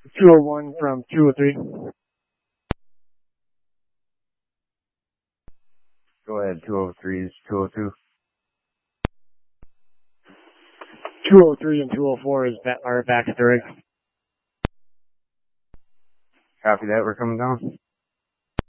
201 from 203. Go ahead, 203 is 202. 203 and 204 are back at the rig. Copy that, we're coming down.